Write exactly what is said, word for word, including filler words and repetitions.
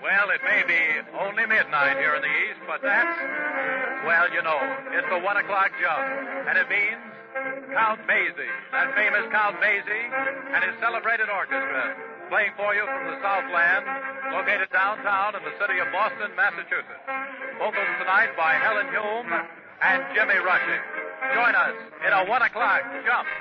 Well, it may be only midnight here in the East, but that's, well, you know, it's the one o'clock jump. And it means Count Basie, that famous Count Basie, and his celebrated orchestra, playing for you from the Southland, located downtown in the city of Boston, Massachusetts. Vocals tonight by Helen Hume and Jimmy Rushing. Join us in a one o'clock jump.